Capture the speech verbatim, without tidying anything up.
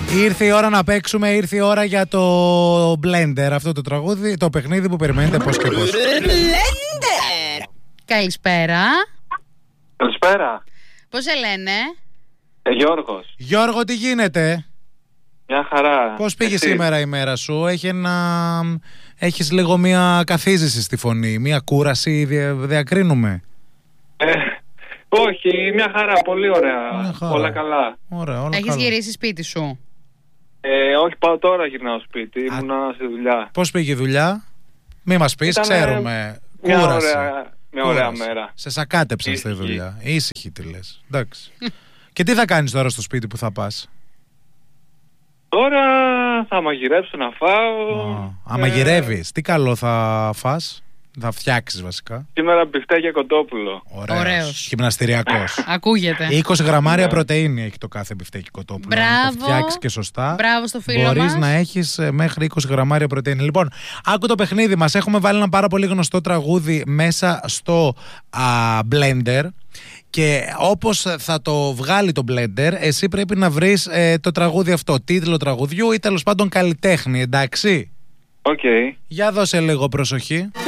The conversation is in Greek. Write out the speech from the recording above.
Ήρθε η ώρα να παίξουμε, ήρθε η ώρα για το Blender, αυτό το τραγούδι, το παιχνίδι που περιμένετε πώς και πώς. Blender! Καλησπέρα. Καλησπέρα. Πώς σε λένε? Ε, Γιώργος. Γιώργο, τι γίνεται? Μια χαρά. Πώς πήγε Εσύ? σήμερα η μέρα σου? Έχει ένα... Έχεις λίγο μια καθίζηση στη φωνή, μια κούραση, δια... διακρίνουμε. Ε, όχι, μια χαρά, πολύ ωραία. Μια χαρά. Όλα καλά. Ωραία, όλα Έχεις καλά. γυρίσει σπίτι σου? Ε, όχι, πάω τώρα, γυρνάω σπίτι. Ήμουνα στη δουλειά. Πώς πήγε η δουλειά? Μη μας πεις, Ήτανε ξέρουμε. Μια Κούραση. ωραία, μια ωραία Κούραση. μέρα. Σε σακάτεψαν στη Ήσυχη. δουλειά. Ήσυχη τι λες. Εντάξει. Και τι θα κάνεις τώρα στο σπίτι που θα πας? Τώρα θα μαγειρέψω να φάω. Α, α, μαγειρεύεις. Τι καλό θα φας? Θα φτιάξεις βασικά. Σήμερα μπιφτέκια κοτόπουλο. Ωραίος. Ωραίος. Γυμναστηριακός. Ακούγεται. είκοσι γραμμάρια Ναι. πρωτεΐνη έχει το κάθε μπιφτέκι κοτόπουλο. Αν Μπράβο. το φτιάξεις και σωστά, Μπράβο στο φίλο μπορείς μας. να έχεις ε, μέχρι είκοσι γραμμάρια πρωτεΐνη. Λοιπόν, άκου το παιχνίδι μας. Έχουμε βάλει ένα πάρα πολύ γνωστό τραγούδι μέσα στο α, Blender. Και όπως θα το βγάλει το Blender, εσύ πρέπει να βρεις ε, το τραγούδι αυτό, τίτλο τραγουδιού ή τέλος πάντων καλλιτέχνη, εντάξει? Οκ. Okay. Για δώσε λίγο προσοχή.